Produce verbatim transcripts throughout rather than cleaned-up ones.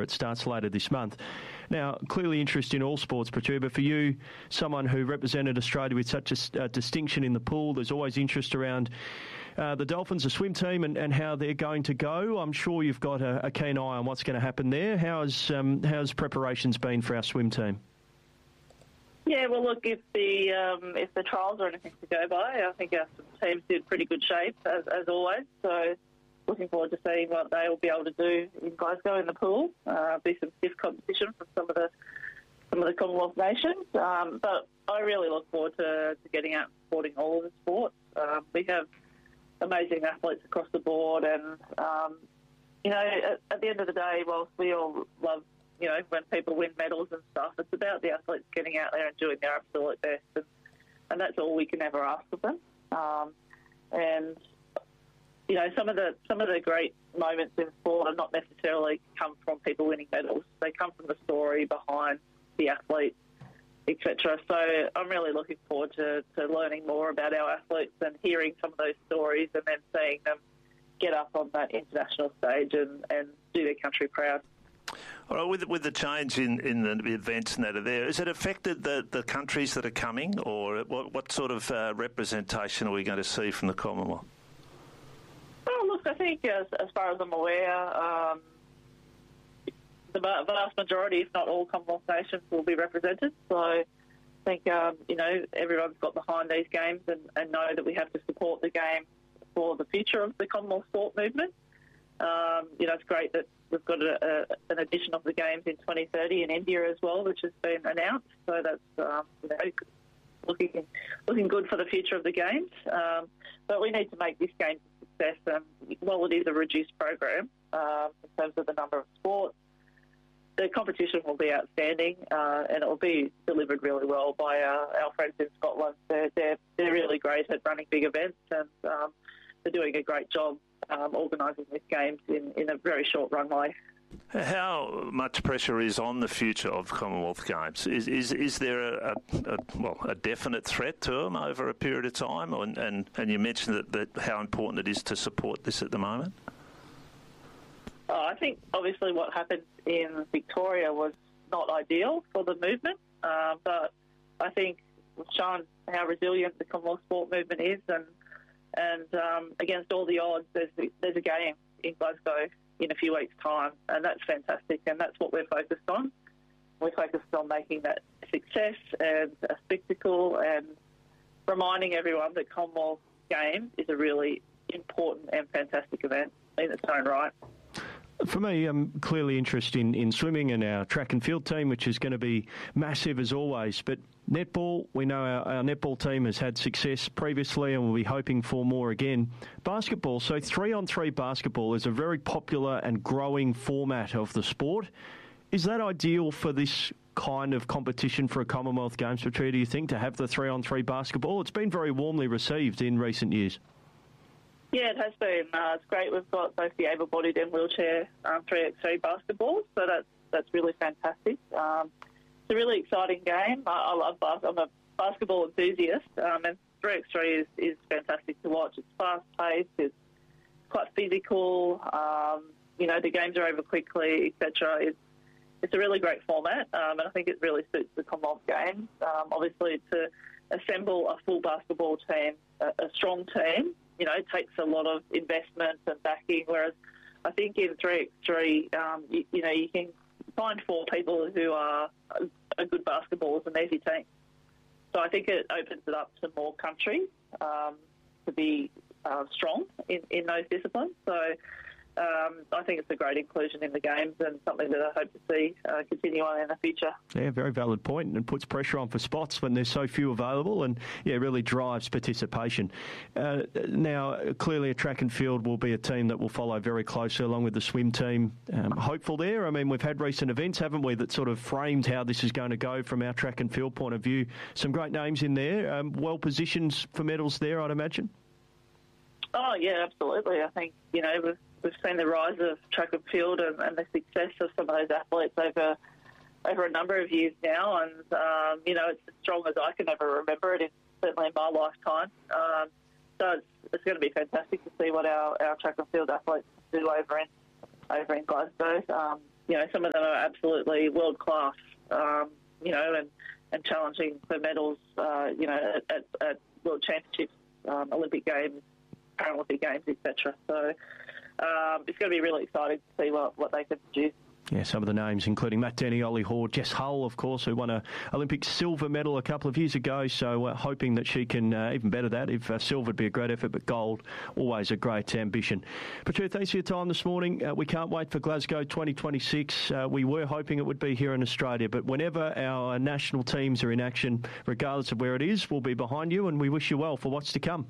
It starts later this month. Now, clearly interest in all sports, Patria, but for you, someone who represented Australia with such a uh, distinction in the pool, there's always interest around uh, the Dolphins, the swim team, and, and how they're going to go. I'm sure you've got a, a keen eye on what's going to happen there. How's, um, how's preparations been for our swim team? Yeah, well, look, if the um, if the trials are anything to go by, I think our team's in pretty good shape, as, as always. So looking forward to seeing what they will be able to do in Glasgow in the pool. Uh, be some stiff competition from some of the some of the Commonwealth nations. Um, but I really look forward to, to getting out and supporting all of the sports. Um, we have amazing athletes across the board, and um, you know, at, at the end of the day, whilst we all love, you know, when people win medals and stuff, it's about the athletes getting out there and doing their absolute best, and, and that's all we can ever ask of them. Um, and you know, some of the some of the great moments in sport are not necessarily come from people winning medals; they come from the story behind the athlete, et cetera. So I'm really looking forward to, to learning more about our athletes and hearing some of those stories, and then seeing them get up on that international stage and, and do their country proud. All right, with, with the change in, in the events that are there, has it affected the, the countries that are coming, or what, what sort of uh, representation are we going to see from the Commonwealth? Well, look, I think as, as far as I'm aware, um, the vast majority, if not all, Commonwealth nations will be represented. So I think, um, you know, everyone's got behind these games and, and know that we have to support the game for the future of the Commonwealth sport movement. Um, you know, it's great that we've got a, a, an edition of the Games in twenty thirty in India as well, which has been announced. So that's um, you know, looking looking good for the future of the Games. Um, but we need to make this game a success. Um, while it is a reduced program uh, in terms of the number of sports, the competition will be outstanding, uh, and it will be delivered really well by our, our friends in Scotland. They're, they're they're really great at running big events, and um, they're doing a great job Um, organising these games in, in a very short runway. How much pressure is on the future of Commonwealth Games? Is is, is there a, a, a well a definite threat to them over a period of time? And and, and you mentioned that, that how important it is to support this at the moment. Oh, I think obviously what happened in Victoria was not ideal for the movement, uh, but I think we've shown how resilient the Commonwealth sport movement is, and And um, against all the odds, there's, there's a game in Glasgow in a few weeks' time, and that's fantastic, and that's what we're focused on. We're focused on making that a success and a spectacle, and reminding everyone that Commonwealth Games is a really important and fantastic event in its own right. For me, um, clearly interest in, in swimming and our track and field team, which is going to be massive as always. But netball, we know our, our netball team has had success previously and we'll be hoping for more again. Basketball, so three-on-three basketball is a very popular and growing format of the sport. Is that ideal for this kind of competition for a Commonwealth Games, Patria, do you think, to have the three-on-three basketball? It's been very warmly received in recent years. Yeah, it has been. Uh, it's great. We've got both the able-bodied and wheelchair um, three by three basketballs, so that's that's really fantastic. Um, it's a really exciting game. I, I love bas- I'm a basketball enthusiast, um, and three by three is, is fantastic to watch. It's fast-paced. It's quite physical. Um, you know, the games are over quickly, et cetera. It's it's a really great format, um, and I think it really suits the Commonwealth Games. Um, obviously, to assemble a full basketball team, a, a strong team, you know, it takes a lot of investment and backing, whereas I think in three by three, um, you, you know, you can find four people who are a good basketballers and there's your team. So I think it opens it up to more countries um, to be uh, strong in, in those disciplines. So um, I think it's a great inclusion in the games and something that I hope to see uh, continue on in the future. Yeah, very valid point, and puts pressure on for spots when there's so few available, and yeah, really drives participation. Uh, now, clearly, a track and field will be a team that will follow very closely along with the swim team. Um, hopeful there. I mean, we've had recent events, haven't we, that sort of framed how this is going to go from our track and field point of view. Some great names in there. Um, well positioned for medals there, I'd imagine. Oh yeah, absolutely. I think you know we've we've seen the rise of track and field and, and the success of some of those athletes over over a number of years now, and um, you know it's as strong as I can ever remember it. It's certainly in my lifetime. Um, so it's, it's going to be fantastic to see what our, our track and field athletes do over in over in Glasgow. Um, you know, some of them are absolutely world class, um, you know, and, and challenging for medals, uh, you know, at, at, at World Championships, um, Olympic Games, Paralympic Games, et cetera. So um, it's going to be really exciting to see what, what they can produce. Yeah, some of the names, including Matt Denny, Ollie Hoare, Jess Hull, of course, who won a Olympic silver medal a couple of years ago. So uh, hoping that she can uh, even better that. If uh, silver would be a great effort, but gold, always a great ambition. Patria, thanks for your time this morning. Uh, we can't wait for Glasgow twenty twenty-six. Uh, we were hoping it would be here in Australia, but whenever our national teams are in action, regardless of where it is, we'll be behind you, and we wish you well for what's to come.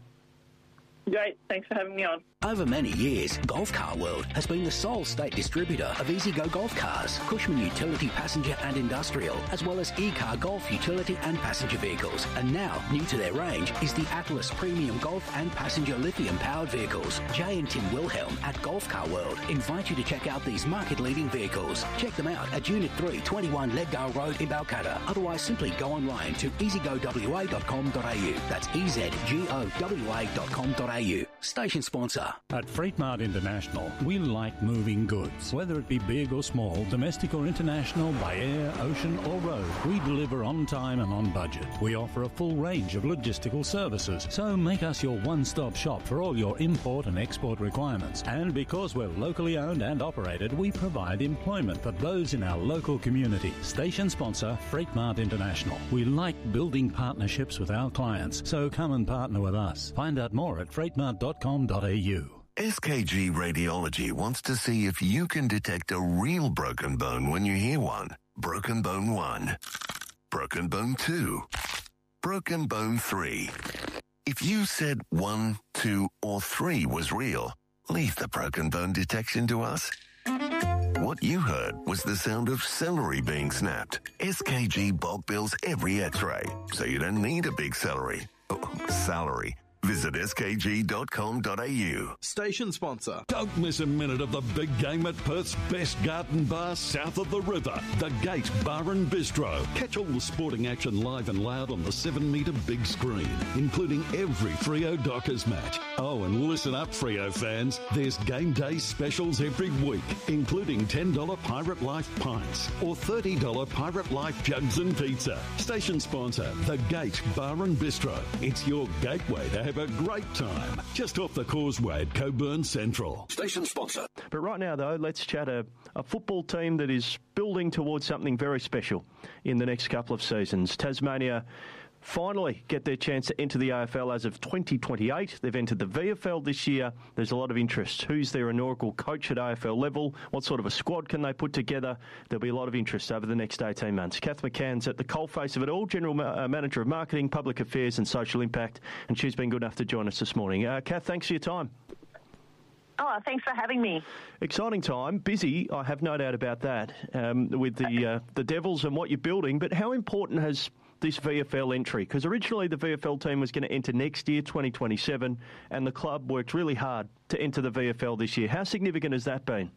Great. Thanks for having me on. Over many years, Golf Car World has been the sole state distributor of E-Z-Go Golf Cars, Cushman Utility Passenger and Industrial, as well as E-Car Golf Utility and Passenger Vehicles. And now, new to their range is the Atlas Premium Golf and Passenger Lithium-powered vehicles. Jay and Tim Wilhelm at Golf Car World invite you to check out these market-leading vehicles. Check them out at Unit three, twenty-one Leddale Road in Balcatta. Otherwise, simply go online to e z go w a dot com dot a u. That's e z g o w a dot com dot a u. Station sponsor. At Freight Mart International, we like moving goods. Whether it be big or small, domestic or international, by air, ocean or road, we deliver on time and on budget. We offer a full range of logistical services, so make us your one-stop shop for all your import and export requirements. And because we're locally owned and operated, we provide employment for those in our local community. Station sponsor, Freight Mart International. We like building partnerships with our clients, so come and partner with us. Find out more at freight mart dot com dot a u. S K G Radiology wants to see if you can detect a real broken bone when you hear one. Broken bone one. Broken bone two. Broken bone three. If you said one, two, or three was real, leave the broken bone detection to us. What you heard was the sound of celery being snapped. S K G bulk bills every x-ray, so you don't need a big celery. Oh, salary. Visit s k g dot com dot a u. Station sponsor. Don't miss a minute of the big game at Perth's best garden bar south of the river, the Gate Bar and Bistro. Catch all the sporting action live and loud on the seven metre big screen, including every Freo Dockers match. Oh, and listen up, Freo fans. There's game day specials every week, including ten dollars Pirate Life pints or thirty dollars Pirate Life jugs and pizza. Station sponsor, the Gate Bar and Bistro. It's your gateway to have a great time, just off the causeway at Coburn Central. Station sponsor. But right now, though, let's chat a, a football team that is building towards something very special in the next couple of seasons. Tasmania finally get their chance to enter the A F L as of twenty twenty-eight. They've entered the V F L this year. There's a lot of interest. Who's their inaugural coach at A F L level? What sort of a squad can they put together? There'll be a lot of interest over the next eighteen months. Kath McCann's at the coalface of it all, General Ma- uh, Manager of Marketing, Public Affairs and Social Impact, and she's been good enough to join us this morning. Uh, Kath, thanks for your time. Oh, thanks for having me. Exciting time, busy, I have no doubt about that, um, with the uh, the Devils and what you're building, but how important has this V F L entry? Because originally the V F L team was going to enter next year, twenty twenty-seven, and the club worked really hard to enter the V F L this year. How significant has that been?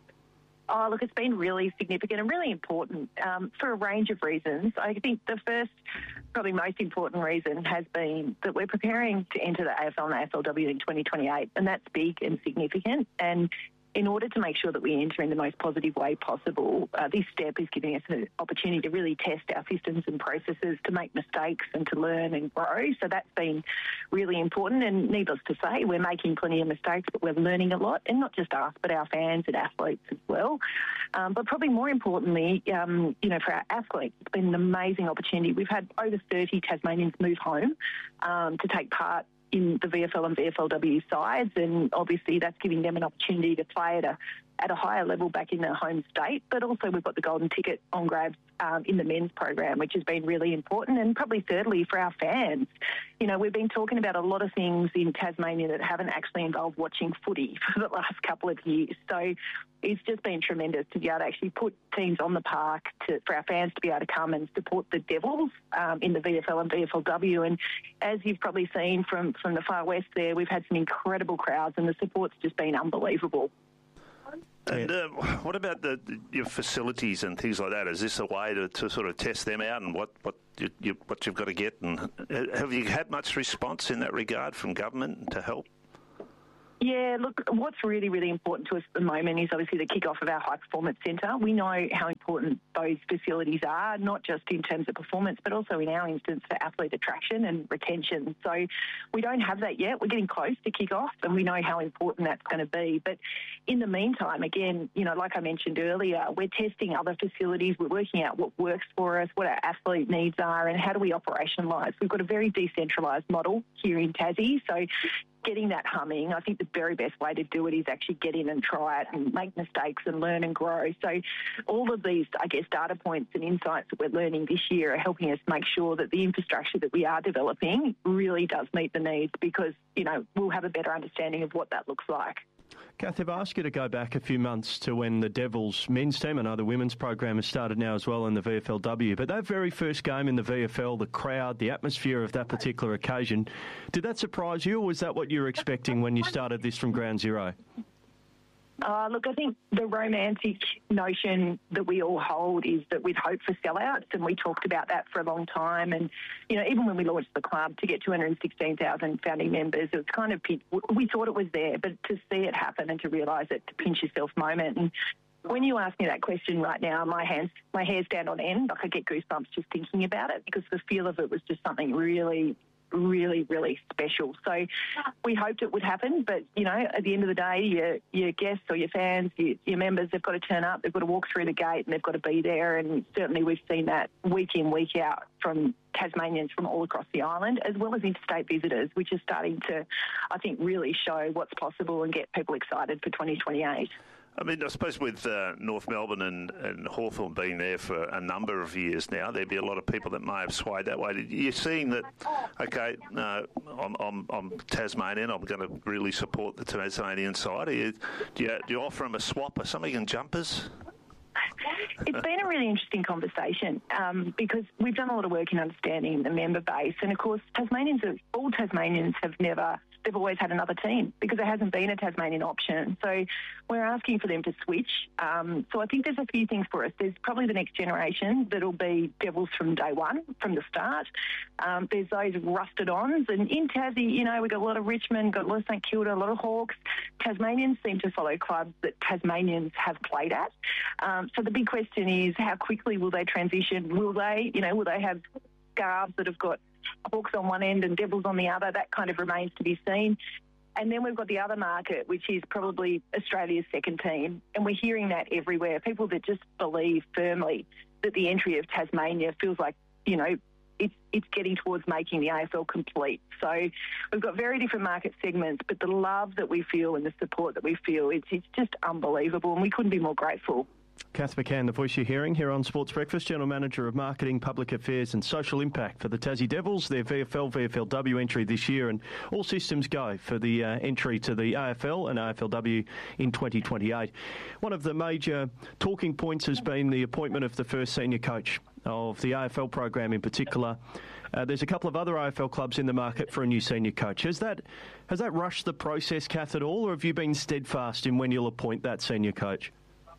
Oh, look, it's been really significant and really important um, for a range of reasons. I think the first, probably most important reason has been that we're preparing to enter the A F L and A F L W in twenty twenty-eight, and that's big and significant. And in order to make sure that we enter in the most positive way possible, uh, this step is giving us an opportunity to really test our systems and processes, to make mistakes and to learn and grow. So that's been really important. And needless to say, we're making plenty of mistakes, but we're learning a lot, and not just us, but our fans and athletes as well. Um, but probably more importantly, um, you know, for our athletes, it's been an amazing opportunity. We've had over thirty Tasmanians move home um, to take part in the V F L and V F L W sides, and obviously that's giving them an opportunity to play at a at a higher level back in their home state. But also we've got the golden ticket on grabs um, in the men's program, which has been really important. And probably thirdly, for our fans, you know, we've been talking about a lot of things in Tasmania that haven't actually involved watching footy for the last couple of years. So it's just been tremendous to be able to actually put teams on the park to, for our fans to be able to come and support the Devils um, in the V F L and V F L W. And as you've probably seen from, from the far west there, we've had some incredible crowds and the support's just been unbelievable. And uh, what about the, your facilities and things like that? Is this a way to, to sort of test them out and what, what, you, you, what you've got to get? And have you had much response in that regard from government to help? Yeah, look, what's really, really important to us at the moment is obviously the kick-off of our High Performance Centre. We know how important those facilities are, not just in terms of performance, but also in our instance for athlete attraction and retention. So we don't have that yet. We're getting close to kick-off and we know how important that's going to be. But in the meantime, again, you know, like I mentioned earlier, we're testing other facilities. We're working out what works for us, what our athlete needs are, and how do we operationalise. We've got a very decentralised model here in Tassie, so getting that humming, I think the very best way to do it is actually get in and try it and make mistakes and learn and grow. So all of these, I guess, data points and insights that we're learning this year are helping us make sure that the infrastructure that we are developing really does meet the needs because, you know, we'll have a better understanding of what that looks like. Kath, I've asked you to go back a few months to when the Devils men's team, I know the women's program has started now as well in the V F L W, but that very first game in the V F L, the crowd, the atmosphere of that particular occasion, did that surprise you or was that what you were expecting when you started this from ground zero? Uh, look, I think the romantic notion that we all hold is that we'd hope for sellouts, and we talked about that for a long time. And, you know, even when we launched the club to get two hundred sixteen thousand founding members, it was kind of, we thought it was there, but to see it happen and to realise it, to pinch yourself moment. And when you ask me that question right now, my hands, my hair stand on end. Like I get goosebumps just thinking about it because the feel of it was just something really, really, really special. So we hoped it would happen, but, you know, at the end of the day, your, your guests or your fans, your, your members, they've got to turn up, they've got to walk through the gate and they've got to be there. And certainly we've seen that week in, week out from Tasmanians from all across the island, as well as interstate visitors, which is starting to, I think, really show what's possible and get people excited for twenty twenty-eight. I mean, I suppose with uh, North Melbourne and, and Hawthorn being there for a number of years now, there'd be a lot of people that may have swayed that way. You're seeing that, okay, no, I'm, I'm, I'm Tasmanian, I'm going to really support the Tasmanian side. You, do, you, do you offer them a swap or something in jumpers? It's been a really interesting conversation um, because we've done a lot of work in understanding the member base. And, of course, Tasmanians, are, all Tasmanians have never... they've always had another team because there hasn't been a Tasmanian option. So we're asking for them to switch. Um, so I think there's a few things for us. There's probably the next generation that'll be Devils from day one, from the start. Um, there's those rusted-ons. And in Tassie, you know, we've got a lot of Richmond, got a lot of St Kilda, a lot of Hawks. Tasmanians seem to follow clubs that Tasmanians have played at. Um, so the big question is how quickly will they transition? Will they, you know, will they have scarves that have got Hawks on one end and Devils on the other? That kind of remains to be seen. And then we've got the other market, which is probably Australia's second team. And we're hearing that everywhere. People that just believe firmly that the entry of Tasmania feels like, you know, it's it's getting towards making the A F L complete. So we've got very different market segments, but the love that we feel and the support that we feel, it's, it's just unbelievable. And we couldn't be more grateful. Kath McCann, the voice you're hearing here on Sports Breakfast, General Manager of Marketing, Public Affairs and Social Impact for the Tassie Devils, their V F L, V F L W entry this year, and all systems go for the uh, entry to the A F L and A F L W in twenty twenty-eight. One of the major talking points has been the appointment of the first senior coach of the A F L program in particular. Uh, there's a couple of other A F L clubs in the market for a new senior coach. Has that has that rushed the process, Kath, at all, or have you been steadfast in when you'll appoint that senior coach?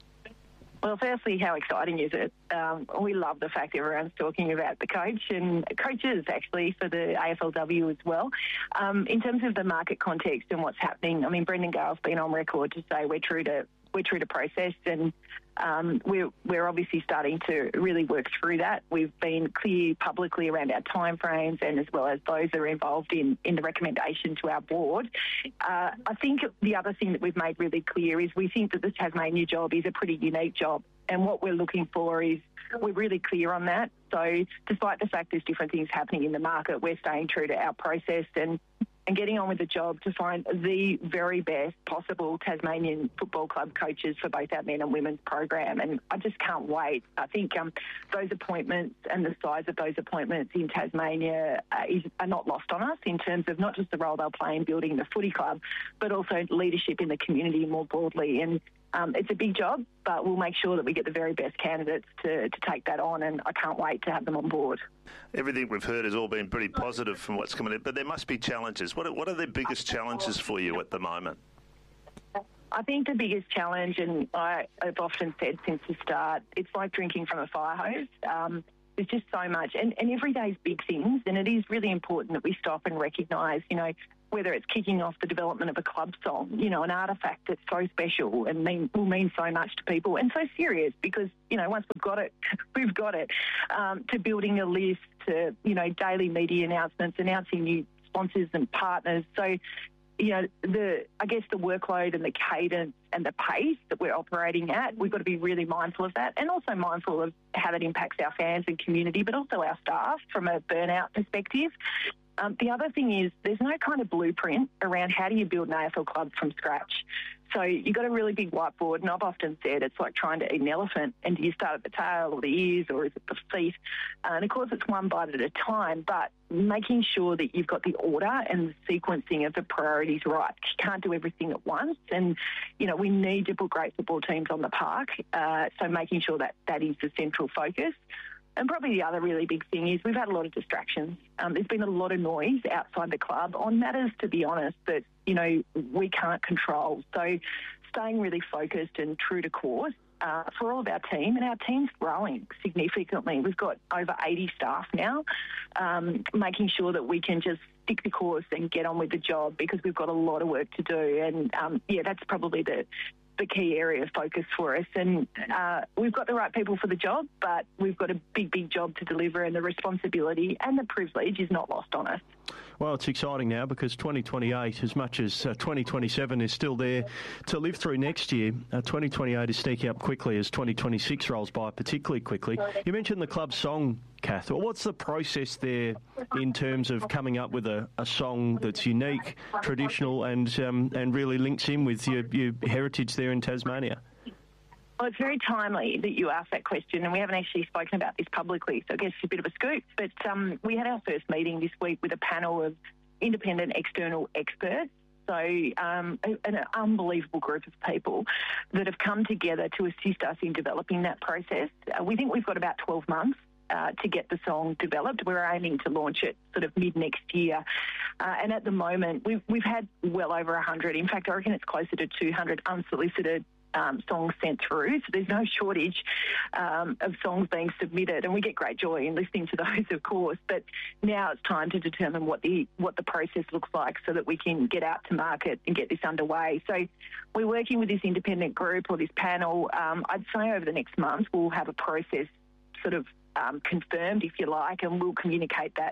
Well, firstly, how exciting is it? Um, we love the fact everyone's talking about the coach and coaches, actually, for the A F L W as well. Um, in terms of the market context and what's happening, I mean, Brendan Gale's been on record to say we're true to we're true to process, and um, we're we're obviously starting to really work through that. We've been clear publicly around our timeframes and as well as those that are involved in, in the recommendation to our board. Uh, I think the other thing that we've made really clear is we think that the Tasmania job is a pretty unique job, and what we're looking for is we're really clear on that. So despite the fact there's different things happening in the market, we're staying true to our process and and getting on with the job to find the very best possible Tasmanian Football Club coaches for both our men and women's program. And I just can't wait. I think um, those appointments and the size of those appointments in Tasmania uh, is, are not lost on us in terms of not just the role they'll play in building the footy club, but also leadership in the community more broadly. And Um, it's a big job, but we'll make sure that we get the very best candidates to, to take that on, and I can't wait to have them on board. Everything we've heard has all been pretty positive from what's coming in, but there must be challenges. What are, what are the biggest challenges for you at the moment? I think the biggest challenge, and I, I've often said since the start, it's like drinking from a fire hose. Um, there's just so much, and, and every day's big things, and it is really important that we stop and recognise, you know, whether it's kicking off the development of a club song, you know, an artefact that's so special and mean, will mean so much to people and so serious because, you know, once we've got it, we've got it, um, to building a list, to, you know, daily media announcements, announcing new sponsors and partners. So, you know, the I guess the workload and the cadence and the pace that we're operating at, we've got to be really mindful of that and also mindful of how that impacts our fans and community, but also our staff from a burnout perspective. Um, the other thing is there's no kind of blueprint around how do you build an A F L club from scratch. So you've got a really big whiteboard, and I've often said it's like trying to eat an elephant, and do you start at the tail or the ears or is it the feet? Uh, and, of course, it's one bite at a time, but making sure that you've got the order and the sequencing of the priorities right. You can't do everything at once, and, you know, we need to put great football teams on the park, uh, so making sure that that is the central focus. And probably the other really big thing is we've had a lot of distractions. Um, there's been a lot of noise outside the club on matters, to be honest, that, you know, we can't control. So staying really focused and true to course uh, for all of our team, and our team's growing significantly. We've got over eighty staff now, um, making sure that we can just stick the course and get on with the job because we've got a lot of work to do. And, um, yeah, that's probably the... the key area of focus for us. And uh, we've got the right people for the job, but we've got a big, big job to deliver, and the responsibility and the privilege is not lost on us. Well, it's exciting now because twenty twenty-eight, as much as uh, twenty twenty-seven is still there to live through next year, uh, twenty twenty-eight is sneaking up quickly as twenty twenty-six rolls by particularly quickly. You mentioned the club song, Kath. Well, what's the process there in terms of coming up with a, a song that's unique, traditional, and um, and really links in with your, your heritage there in Tasmania? Well, it's very timely that you asked that question, and we haven't actually spoken about this publicly, so I guess it's a bit of a scoop. But um, we had our first meeting this week with a panel of independent external experts, so um, an unbelievable group of people that have come together to assist us in developing that process. Uh, we think we've got about twelve months Uh, to get the song developed. We're aiming to launch it sort of mid-next year. Uh, and at the moment, we've, we've had well over one hundred. In fact, I reckon it's closer to two hundred unsolicited um, songs sent through. So there's no shortage um, of songs being submitted. And we get great joy in listening to those, of course. But now it's time to determine what the what the process looks like so that we can get out to market and get this underway. So we're working with this independent group or this panel. Um, I'd say over the next month we'll have a process sort of Um, confirmed, if you like, and we'll communicate that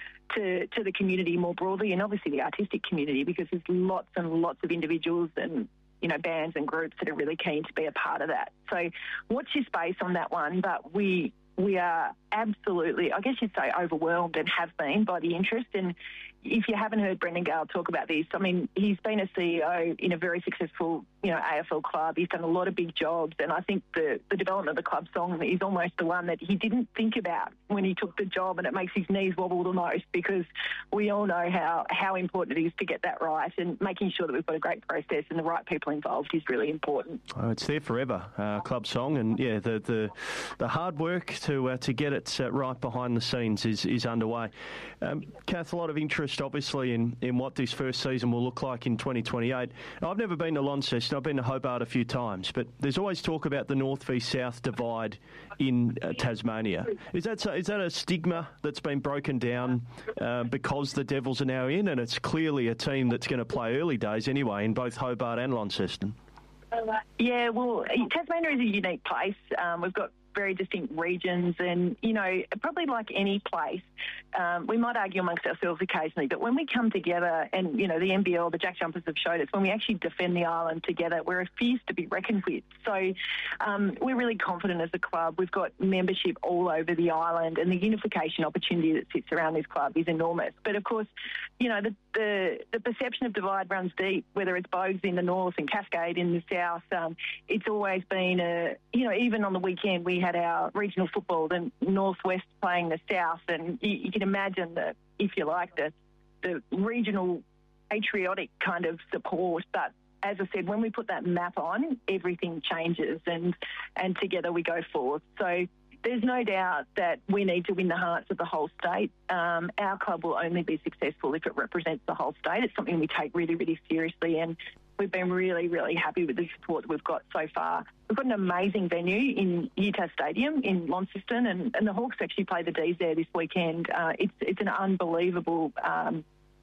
to, to the community more broadly, and obviously the artistic community, because there's lots and lots of individuals and, you know, bands and groups that are really keen to be a part of that. So watch your space on that one, but we we are absolutely, I guess you'd say, overwhelmed and have been by the interest. And if you haven't heard Brendan Gale talk about this, I mean, he's been a C E O in a very successful, you know, A F L club. He's done a lot of big jobs, and I think the, the development of the club song is almost the one that he didn't think about when he took the job, and it makes his knees wobble the most because we all know how, how important it is to get that right, and making sure that we've got a great process and the right people involved is really important. Oh, it's there forever, uh, club song, and yeah, the the, the hard work to uh, to get it uh, right behind the scenes is, is underway. Um, Kath, a lot of interest obviously in, in what this first season will look like in twenty twenty-eight. I've never been to Launceston. I've been to Hobart a few times, but there's always talk about the north v south divide in uh, Tasmania. Is that so, is that a stigma that's been broken down uh, because the Devils are now in, and it's clearly a team that's going to play early days anyway in both Hobart and Launceston? Yeah, well, Tasmania is a unique place. Um, we've got very distinct regions, and, you know, probably like any place, um, we might argue amongst ourselves occasionally, but when we come together, and, you know, the N B L, the Jack Jumpers have showed us, when we actually defend the island together, we're a fierce to be reckoned with. So um, we're really confident as a club. We've got membership all over the island, and the unification opportunity that sits around this club is enormous. But, of course, you know, the the, the perception of divide runs deep, whether it's Bogues in the north and Cascade in the south. Um, it's always been a, you know, even on the weekend we had our regional football, the northwest playing the south, and you, you can imagine that, if you like, the, the regional patriotic kind of support. But as I said, when we put that map on, everything changes, and and together we go forth. So there's no doubt that we need to win the hearts of the whole state. Um, our club will only be successful if it represents the whole state. It's something we take really, really seriously, and we've been really, really happy with the support that we've got so far. We've got an amazing venue in Utah Stadium in Launceston, and, and the Hawks actually play the D's there this weekend. Uh, it's it's an unbelievable um,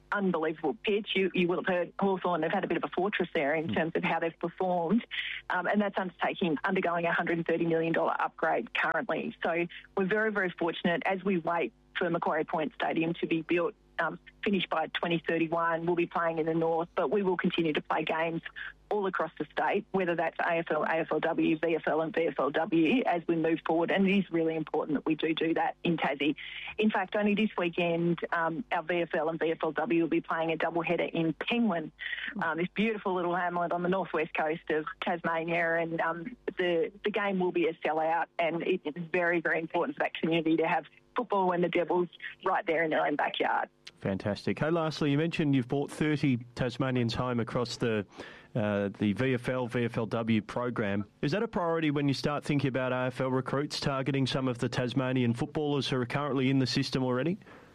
unbelievable pitch. You, you will have heard Hawthorn, they've had a bit of a fortress there in terms of how they've performed, um, and that's undertaking, undergoing a one hundred thirty million dollars upgrade currently. So we're very, very fortunate as we wait for Macquarie Point Stadium to be built, um, finished by twenty thirty-one. We'll be playing in the north, but we will continue to play games all across the state, whether that's A F L, A F L W, V F L and V F L W as we move forward. And it is really important that we do do that in Tassie. In fact, only this weekend, um, our V F L and V F L W will be playing a doubleheader in Penguin, um, this beautiful little hamlet on the northwest coast of Tasmania. And um, the, the game will be a sellout, and it is very, very important for that community to have football and the Devils right there in their own backyard. Fantastic. Hey, lastly, you mentioned you've brought thirty Tasmanians home across the uh, the V F L, V F L W program. Is that a priority when you start thinking about A F L recruits, targeting some of the Tasmanian footballers who are currently in the system already?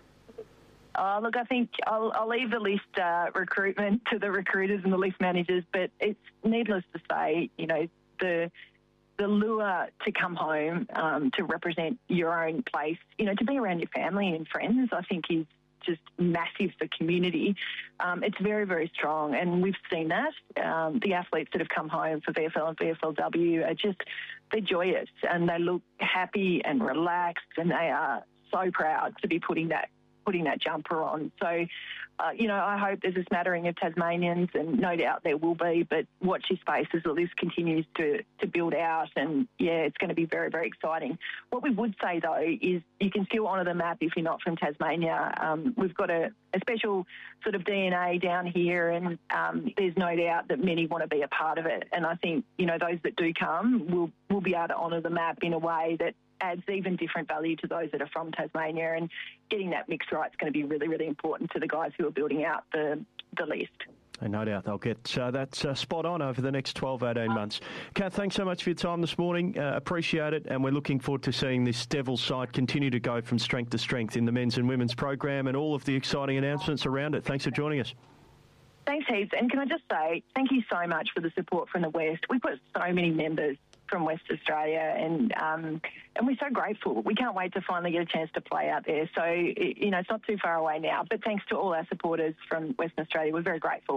Uh, look, I think I'll, I'll leave the list uh, recruitment to the recruiters and the list managers, but it's needless to say, you know, the the lure to come home, um, to represent your own place, you know, to be around your family and friends, I think is just massive for community. Um, it's very, very strong, and we've seen that. Um, the athletes that have come home for V F L and V F L W are just, they're joyous and they look happy and relaxed, and they are so proud to be putting that putting that jumper on. So, uh, you know, I hope there's a smattering of Tasmanians, and no doubt there will be, but watch this space as the list continues to, to build out, and, yeah, it's going to be very, very exciting. What we would say, though, is you can still honour the map if you're not from Tasmania. Um, we've got a, a special sort of D N A down here, and um, there's no doubt that many want to be a part of it, and I think, you know, those that do come will, will be able to honour the map in a way that adds even different value to those that are from Tasmania, and getting that mix right is going to be really, really important to the guys who are building out the, the list. And no doubt they'll get uh, that uh, spot on over the next twelve, eighteen months. Kath, thanks so much for your time this morning. Uh, appreciate it, and we're looking forward to seeing this Devils side continue to go from strength to strength in the men's and women's program and all of the exciting announcements around it. Thanks for joining us. Thanks, heaps. And can I just say thank you so much for the support from the West. We've got so many members from West Australia, and um, and we're so grateful. We can't wait to finally get a chance to play out there. So, you know, it's not too far away now, but thanks to all our supporters from Western Australia. We're very grateful.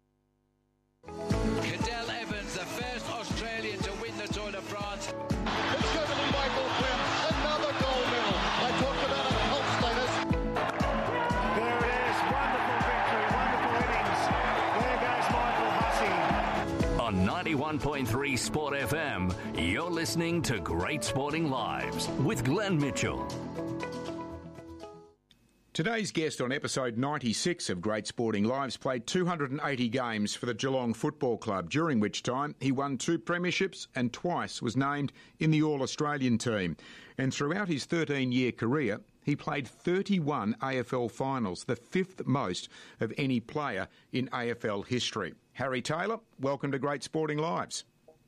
Cadel Evans, the first Australian to win the Tour de France. It's going to be Michael Quinn, another gold medal. I talked about a health status. There it is, wonderful victory, wonderful innings. There goes Michael Hussey. On ninety-one point three Sport F M, you're listening to Great Sporting Lives with Glenn Mitchell. Today's guest on episode ninety-six of Great Sporting Lives played two hundred eighty games for the Geelong Football Club, during which time he won two premierships and twice was named in the All-Australian team. And throughout his thirteen-year career, he played thirty-one A F L finals, the fifth most of any player in A F L history. Harry Taylor, welcome to Great Sporting Lives.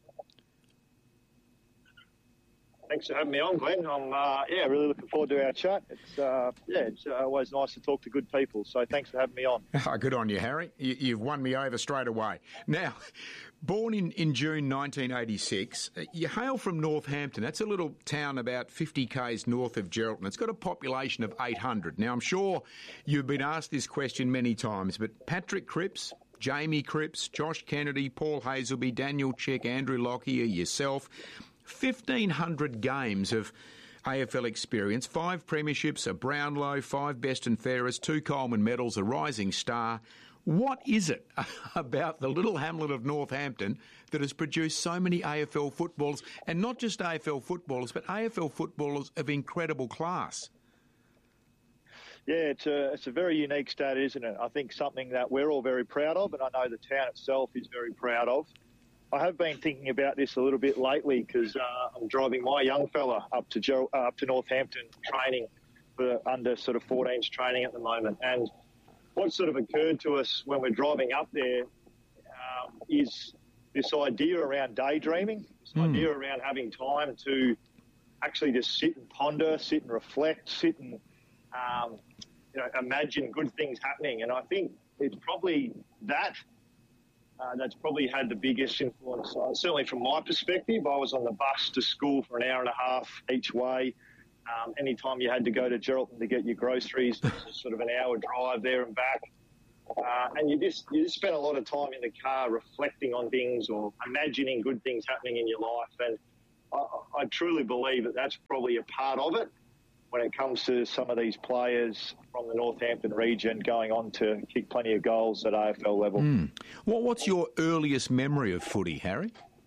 Thanks for having me on, Glenn. I'm uh, yeah, really looking forward to our chat. It's uh, yeah, it's uh, always nice to talk to good people. So thanks for having me on. Oh, good on you, Harry. You, you've won me over straight away. Now, born in, in June nineteen eighty-six, you hail from Northampton. That's a little town about fifty kays north of Geraldton. It's got a population of eight hundred. Now, I'm sure you've been asked this question many times, but Patrick Cripps, Jamie Cripps, Josh Kennedy, Paul Hazelby, Daniel Chick, Andrew Lockyer, yourself, fifteen hundred games of A F L experience, five premierships, a Brownlow, five best and fairest, two Coleman medals, a rising star. What is it about the little hamlet of Northampton that has produced so many A F L footballers, and not just A F L footballers, but A F L footballers of incredible class? Yeah, it's a, it's a very unique stat, isn't it? I think something that we're all very proud of, and I know the town itself is very proud of. I have been thinking about this a little bit lately because uh, I'm driving my young fella up to Ger- uh, up to Northampton training for under sort of fourteens training at the moment. And what sort of occurred to us when we're driving up there uh, is this idea around daydreaming, this mm. idea around having time to actually just sit and ponder, sit and reflect, sit and um, you know, imagine good things happening. And I think it's probably that. Uh, that's probably had the biggest influence. Uh, certainly from my perspective, I was on the bus to school for an hour and a half each way. Um, anytime you had to go to Geraldton to get your groceries, it was sort of an hour drive there and back. Uh, and you just you just spend a lot of time in the car reflecting on things or imagining good things happening in your life. And I, I truly believe that that's probably a part of it when it comes to some of these players from the Northampton region going on to kick plenty of goals at A F L level. Mm. Well, what's your earliest memory of footy, Harry?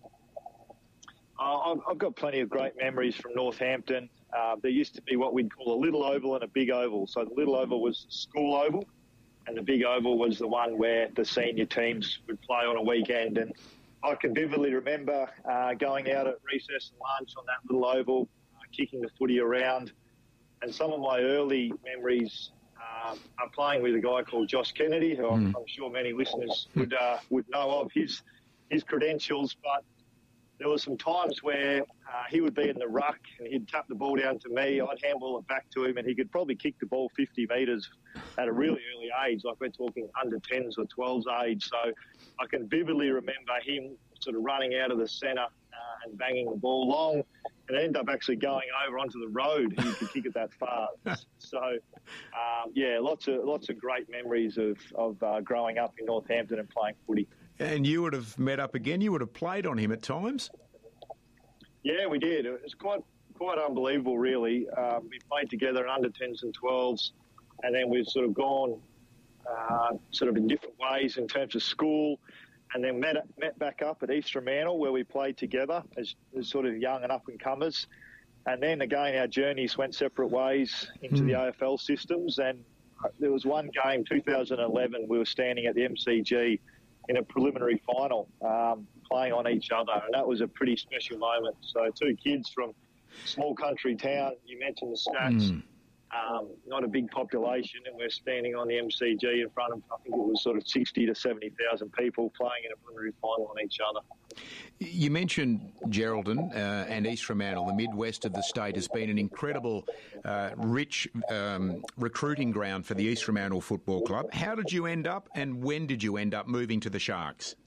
Uh, I've, I've got plenty of great memories from Northampton. Uh, there used to be what we'd call a little oval and a big oval. So the little oval was the school oval, and the big oval was the one where the senior teams would play on a weekend. And I can vividly remember uh, going out at recess and lunch on that little oval, uh, kicking the footy around. And some of my early memories uh, are playing with a guy called Josh Kennedy, who I'm, I'm sure many listeners would uh, would know of his his credentials. But there were some times where uh, he would be in the ruck and he'd tap the ball down to me. I'd handball it back to him, and he could probably kick the ball fifty metres at a really early age, like we're talking under tens or twelves age. So I can vividly remember him sort of running out of the centre uh, and banging the ball long, and end up actually going over onto the road. He could kick it that far. So, um, yeah, lots of lots of great memories of, of uh, growing up in Northampton and playing footy. And you would have met up again. You would have played on him at times. Yeah, we did. It was quite quite unbelievable, really. Um, we played together in under tens and twelves, and then we've sort of gone uh, sort of in different ways in terms of school, and then met met back up at East Fremantle where we played together as, as sort of young and up-and-comers. And then, again, our journeys went separate ways into mm. the A F L systems, and there was one game, two thousand eleven, we were standing at the M C G in a preliminary final, um, playing on each other, and that was a pretty special moment. So two kids from small country town, you mentioned the stats, mm. um, not a big population, and we're standing on the M C G in front of, I think it was sort of sixty to seventy thousand people playing in a preliminary final on each other. You mentioned Geraldton uh, and East Fremantle. The Midwest of the state has been an incredible, uh, rich um, recruiting ground for the East Fremantle Football Club. How did you end up, and when did you end up moving to the Sharks?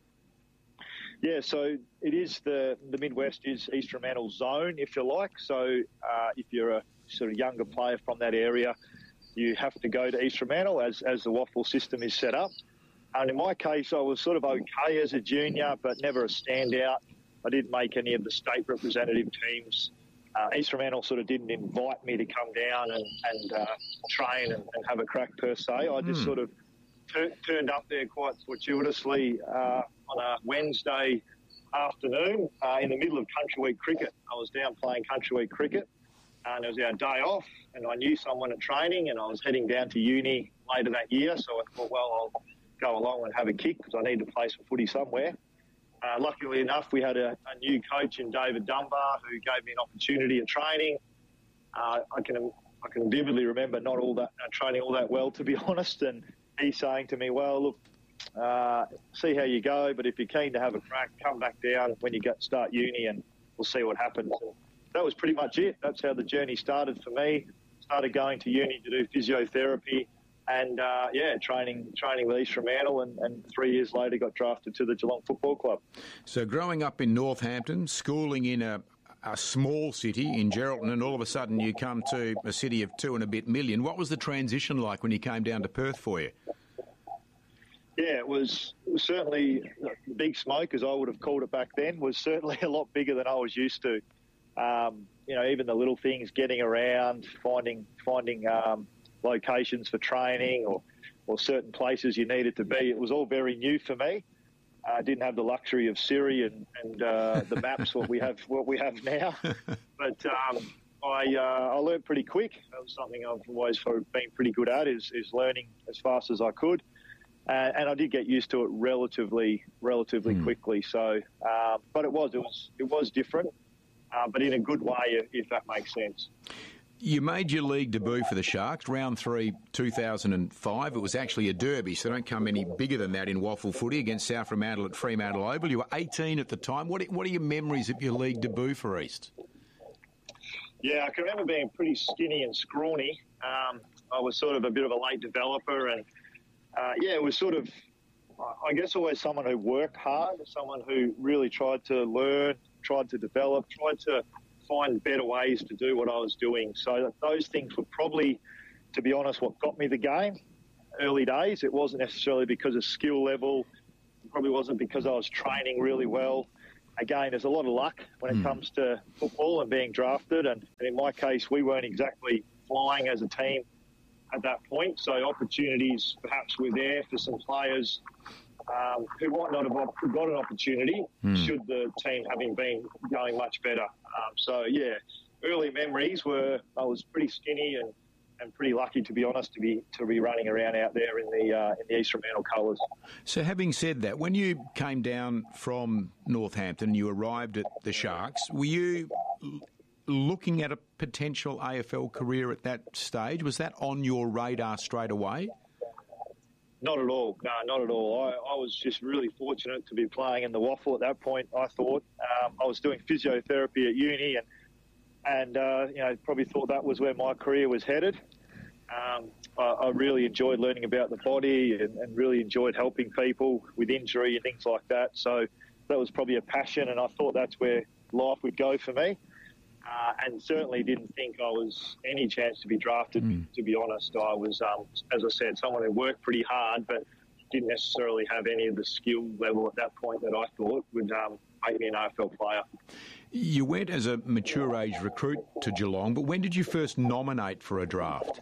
Yeah, so it is the the Midwest is East Fremantle zone, if you like. So uh, if you're a sort of younger player from that area, you have to go to East Fremantle as as the waffle system is set up. And in my case, I was sort of okay as a junior, but never a standout. I didn't make any of the state representative teams. Uh, East Fremantle sort of didn't invite me to come down and, and uh, train and, and have a crack per se. I just mm. sort of t- turned up there quite fortuitously uh, on a Wednesday afternoon uh, in the middle of Country Week cricket. I was down playing Country Week cricket, and it was our day off, and I knew someone at training, and I was heading down to uni later that year, so I thought, well, I'll go along and have a kick because I need to play some footy somewhere. Uh, luckily enough, we had a, a new coach in David Dunbar who gave me an opportunity at training. Uh, I can I can vividly remember not all that uh, training all that well, to be honest, and he saying to me, well, look, uh, see how you go, but if you're keen to have a crack, come back down when you get start uni and we'll see what happens. And that was pretty much it. That's how the journey started for me. Started going to uni to do physiotherapy. And, uh, yeah, training training with East Fremantle, and, and three years later got drafted to the Geelong Football Club. So growing up in Northampton, schooling in a, a small city in Geraldton, and all of a sudden you come to a city of two and a bit million. What was the transition like when you came down to Perth for you? Yeah, it was, it was certainly big smoke, as I would have called it back then, was certainly a lot bigger than I was used to. Um, you know, even the little things, getting around, finding finding... Um, locations for training or, or certain places you needed to be. It was all very new for me. I uh, didn't have the luxury of Siri and, and uh, the maps what we have what we have now. But um, I uh, I learned pretty quick. That was something I've always been pretty good at is, is learning as fast as I could. Uh, and I did get used to it relatively relatively mm. quickly. So, uh, but it was it was it was different, uh, but in a good way, if, if that makes sense. You made your league debut for the Sharks, round three, two thousand five. It was actually a derby, so don't come any bigger than that in waffle footy against South Fremantle at Fremantle Oval. You were eighteen at the time. What are, what are your memories of your league debut for East? Yeah, I can remember being pretty skinny and scrawny. Um, I was sort of a bit of a late developer, and uh, yeah, it was sort of, I guess, always someone who worked hard, someone who really tried to learn, tried to develop, tried to find better ways to do what I was doing. So those things were probably, to be honest, what got me the game. early days. It wasn't necessarily because of skill level. It probably wasn't because I was training really well. Again, there's a lot of luck when it mm. comes to football and being drafted. And, and in my case, we weren't exactly flying as a team at that point. So opportunities perhaps were there for some players um, who might not have got an opportunity mm. should the team having been going much better. Um, so, yeah, early memories were I was pretty skinny and, and pretty lucky, to be honest, to be to be running around out there in the uh, in the East Fremantle colours. So having said that, when you came down from Northampton, you arrived at the Sharks, were you looking at a potential A F L career at that stage? Was that on your radar straight away? Not at all. No, not at all. I, I was just really fortunate to be playing in the Waffle at that point, I thought. Um, I was doing physiotherapy at uni and, and uh, you know, probably thought that was where my career was headed. Um, I, I really enjoyed learning about the body and, and really enjoyed helping people with injury and things like that. So that was probably a passion, and I thought that's where life would go for me. Uh, and certainly didn't think I was any chance to be drafted, mm. to be honest. I was, um, as I said, someone who worked pretty hard, but didn't necessarily have any of the skill level at that point that I thought would um, make me an A F L player. You went as a mature age recruit to Geelong, but when did you first nominate for a draft?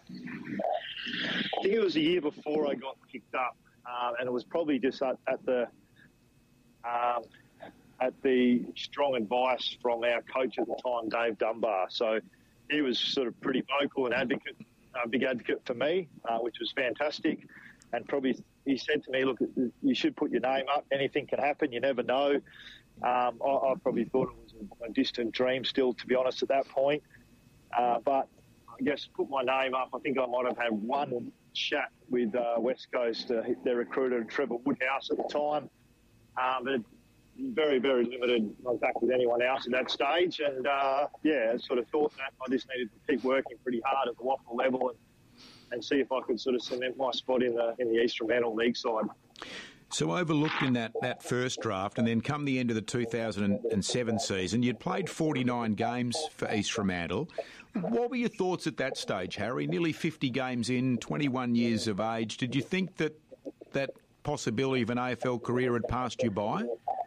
I think it was a year before I got picked up, uh, and it was probably just at, at the... Um, at the strong advice from our coach at the time, Dave Dunbar. So he was sort of pretty vocal and advocate, uh, big advocate for me, uh, which was fantastic. And probably he said to me, look, you should put your name up. Anything can happen. You never know. Um, I, I probably thought it was a distant dream still, to be honest, at that point. Uh, but I guess put my name up. I think I might have had one chat with uh, West Coast, uh, their recruiter, Trevor Woodhouse at the time. Um, but very, very limited contact with anyone else at that stage. And, uh, yeah, I sort of thought that I just needed to keep working pretty hard at the Waffle level and, and see if I could sort of cement my spot in the in the East Fremantle league side. So overlooked in that, that first draft, and then come the end of the two thousand seven season, you'd played forty-nine games for East Fremantle. What were your thoughts at that stage, Harry? Nearly fifty games in, twenty-one years of age. Did you think that that possibility of an A F L career had passed you by?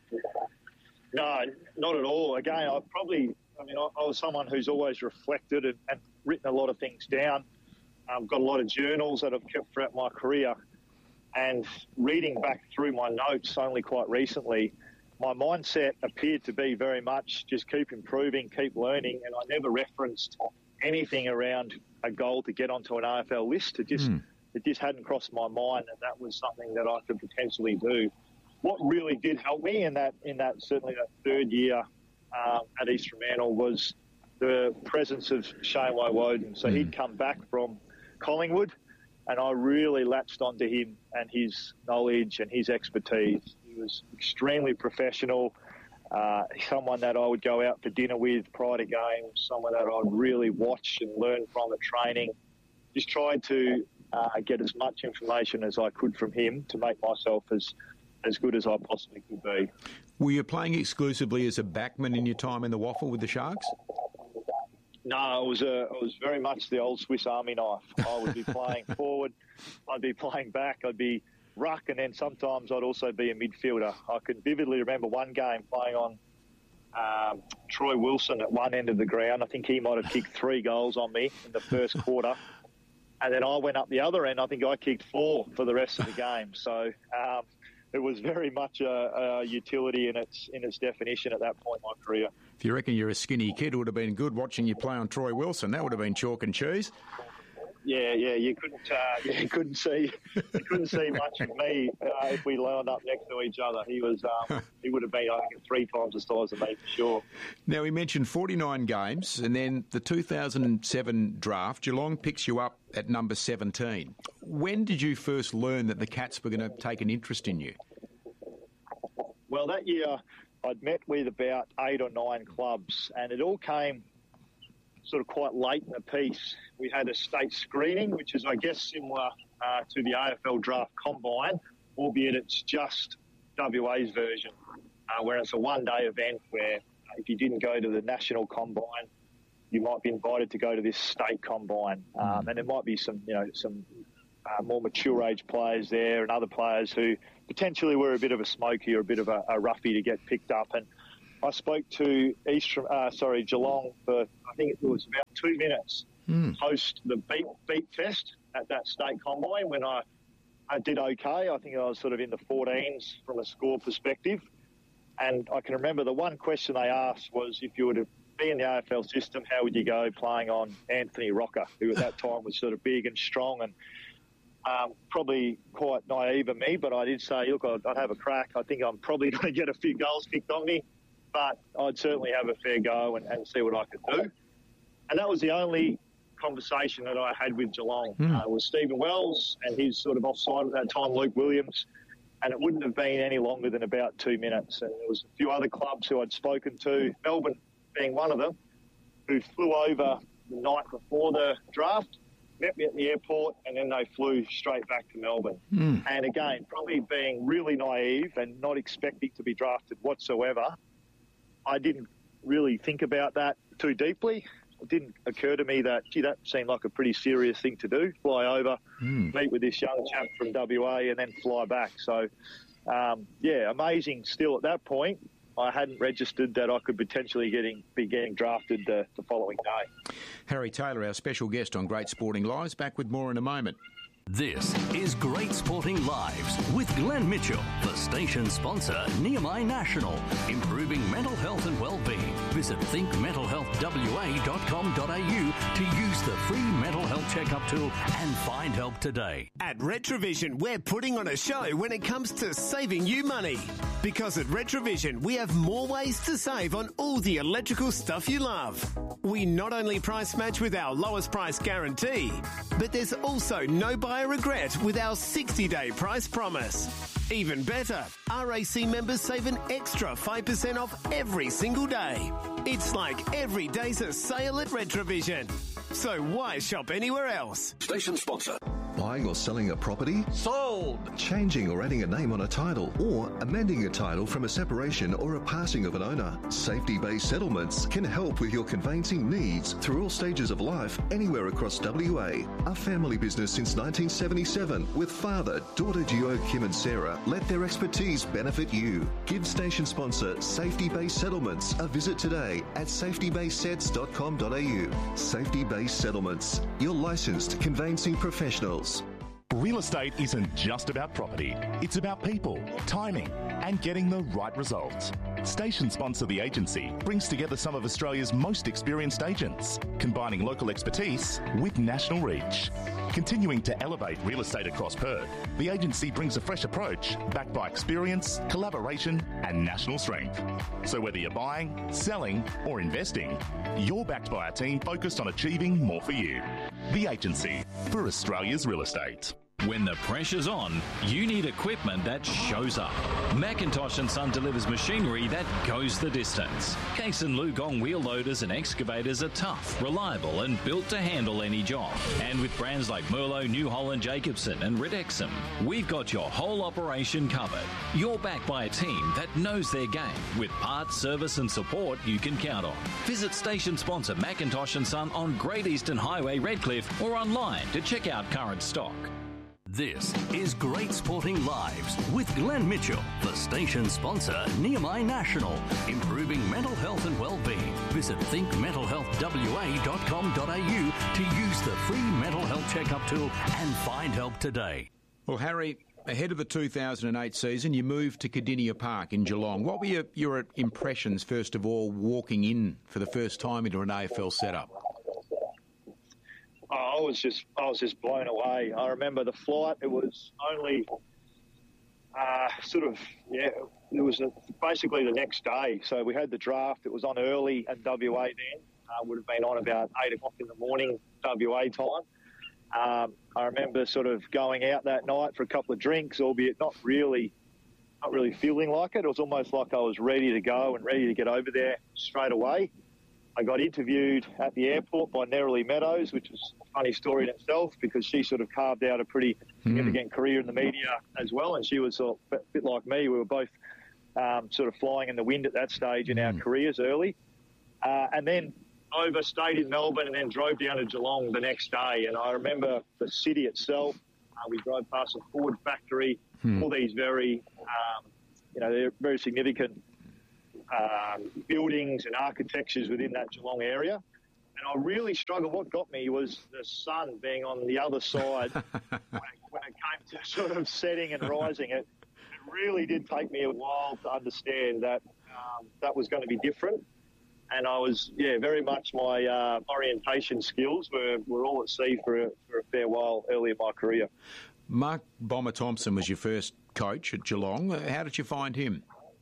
No, not at all. Again, I probably, I mean, I, I was someone who's always reflected and, and written a lot of things down. I've got a lot of journals that I've kept throughout my career. And reading back through my notes only quite recently, my mindset appeared to be very much just keep improving, keep learning. And I never referenced anything around a goal to get onto an A F L list. It just, mm. it just hadn't crossed my mind that that was something that I could potentially do. What really did help me in that, in that certainly that third year um, at East Fremantle was the presence of Shane Woewodin. So mm. he'd come back from Collingwood, and I really latched onto him and his knowledge and his expertise. He was extremely professional, uh, someone that I would go out for dinner with prior to games, someone that I'd really watch and learn from at training. Just tried to uh, get as much information as I could from him to make myself as as good as I possibly could be. Were you playing exclusively as a backman in your time in the Waffle with the Sharks? No, it was a, it was very much the old Swiss Army knife. I would be playing forward, I'd be playing back, I'd be ruck, and then sometimes I'd also be a midfielder. I can vividly remember one game playing on um, Troy Wilson at one end of the ground. I think he might have kicked three goals on me in the first quarter. And then I went up the other end. I think I kicked four for the rest of the game. So um, it was very much a, a utility in its in its definition at that point in my career. If you reckon you're a skinny kid, it would have been good watching you play on Troy Wilson. That would have been chalk and cheese. Yeah, yeah, you couldn't, uh, yeah, you couldn't see, you couldn't see much of me uh, if we lined up next to each other. He was, um, he would have been, I think, three times the size of me for sure. Now, we mentioned forty-nine games, and then the two thousand seven draft. Geelong picks you up at number seventeen. When did you first learn that the Cats were going to take an interest in you? Well, that year I'd met with about eight or nine clubs, and it all came sort of quite late in the piece. We had a state screening, which is, I guess, similar uh, to the A F L draft combine, albeit it's just W A's version, uh, where it's a one-day event where if you didn't go to the national combine, you might be invited to go to this state combine. Um, and there might be some, you know, some uh, more mature age players there and other players who potentially were a bit of a smoky or a bit of a, a roughie to get picked up. And I spoke to East from, uh, sorry, Geelong for, I think it was about two minutes mm. post the beat, beat test at that state combine when I, I did okay. I think I was sort of in the fourteens from a score perspective. And I can remember the one question they asked was if you were to be in the A F L system, how would you go playing on Anthony Rocker, who at that time was sort of big and strong and um, probably quite naive of me, but I did say, look, I'd, I'd have a crack. I think I'm probably going to get a few goals kicked on me, but I'd certainly have a fair go and, and see what I could do. And that was the only conversation that I had with Geelong. Mm. Uh, was Stephen Wells and his sort of offside at that time, Luke Williams, and it wouldn't have been any longer than about two minutes. And there was a few other clubs who I'd spoken to, Melbourne being one of them, who flew over the night before the draft, met me at the airport, and then they flew straight back to Melbourne. Mm. And again, probably being really naive and not expecting to be drafted whatsoever, I didn't really think about that too deeply. It didn't occur to me that, gee, that seemed like a pretty serious thing to do, fly over, mm. meet with this young chap from W A and then fly back. So, um, yeah, amazing still at that point. I hadn't registered that I could potentially getting, be getting drafted the, the following day. Harry Taylor, our special guest on Great Sporting Lives. Back with more in a moment. This is Great Sporting Lives with Glenn Mitchell, the station sponsor, Nehemiah National, improving mental health and well-being. Visit think mental health w a dot com dot a u to use the free mental health checkup tool and find help today. At Retrovision, we're putting on a show when it comes to saving you money. Because at Retrovision, we have more ways to save on all the electrical stuff you love. We not only price match with our lowest price guarantee, but there's also no buyer regret with our sixty-day price promise. Even better, R A C members save an extra five percent off every single day. It's like every day's a sale at Retrovision. So why shop anywhere else? Station sponsor. Buying or selling a property? Sold! Changing or adding a name on a title or amending a title from a separation or a passing of an owner. Safety-based settlements can help with your conveyancing needs through all stages of life anywhere across W A. A family business since nineteen seventy-seven with father, daughter duo Kim and Sarah let their expertise benefit you. Give station sponsor Safety-Based Settlements a visit today at safety based sets dot com dot a u. Safety-Based Settlements, your licensed conveyancing professionals. Real estate isn't just about property. It's about people, timing, and getting the right results. Station sponsor The Agency brings together some of Australia's most experienced agents, combining local expertise with national reach. Continuing to elevate real estate across Perth, The Agency brings a fresh approach backed by experience, collaboration, and national strength. So whether you're buying, selling, or investing, you're backed by a team focused on achieving more for you. The Agency for Australia's real estate. When the pressure's on, you need equipment that shows up. Macintosh and Son delivers machinery that goes the distance. Case and Lugong wheel loaders and excavators are tough, reliable and built to handle any job. And with brands like Merlo, New Holland, Jacobson and Ridexum, we've got your whole operation covered. You're backed by a team that knows their game with parts, service and support you can count on. Visit station sponsor Macintosh and Son on Great Eastern Highway, Redcliffe or online to check out current stock. This is Great Sporting Lives with Glenn Mitchell, the station sponsor, Nehemiah National, improving mental health and well-being. Visit think mental health w a dot com dot a u to use the free mental health checkup tool and find help today. Well, Harry, ahead of the two thousand eight season, you moved to Cardinia Park in Geelong. What were your, your impressions, first of all, walking in for the first time into an A F L setup? I was just, I was just blown away. I remember the flight. It was only uh, sort of, yeah, it was a, basically the next day. So we had the draft. It was on early at W A then. Uh, would have been on about eight o'clock in the morning W A time. Um, I remember sort of going out that night for a couple of drinks, albeit not really, not really feeling like it. It was almost like I was ready to go and ready to get over there straight away. I got interviewed at the airport by Nerily Meadows, which was a funny story in itself because she sort of carved out a pretty significant mm. career in the media as well. And she was sort of a bit like me. We were both um, sort of flying in the wind at that stage in mm. our careers early. Uh, and then overstayed in Melbourne and then drove down to Geelong the next day. And I remember the city itself, Uh, we drove past a Ford factory, Hmm. all these very, um, you know, they're very significant um, buildings and architectures within that Geelong area. And I really struggled. What got me was the sun being on the other side when, it, when it came to sort of setting and rising. It, it really did take me a while to understand that um, that was going to be different. And I was, yeah, very much my uh, orientation skills were, were all at sea for a, for a fair while early in my career. Mark Bomber Thompson was your first coach at Geelong. How did you find him?